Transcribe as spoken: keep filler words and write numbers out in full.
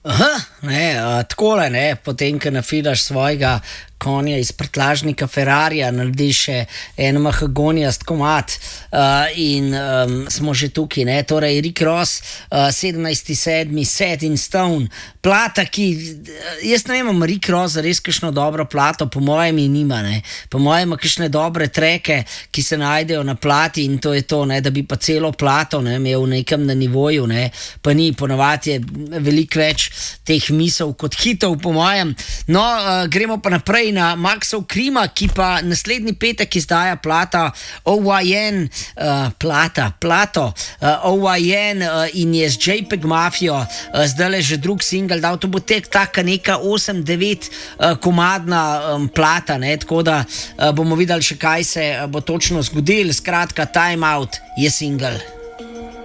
Aha, ne, uh, takole, ne, potem, ko nafidaš svojega konja iz prtljažnika Ferrarija, narediš še en mahagonijast komad uh, in um, smo že tukaj, ne, torej Rick Ross, uh, sedemnajsti sedmi, Set in Stone, plata, ki, jaz ne vem, ima Rick Ross res kakšno dobro plato, po mojem je nima, ne, po mojem ima kakšne dobre treke, ki se najdejo na plati in to je to, ne, da bi pa celo plato, ne, imel nekem na nivoju, ne, pa ni, ponavadi je veliko več teh misel kot hitov, po mojem. No, uh, gremo pa naprej na Maxov Krima, ki pa naslednji petek izdaja plata O Y N, uh, plata, plato, uh, O Y N uh, in je z JPEG Mafijo uh, zdaj že drug single dal, to bo tek taka neka osem devet uh, komadna um, plata, ne, tako da uh, bomo videli še kaj se uh, bo točno zgodil, skratka Time Out je single.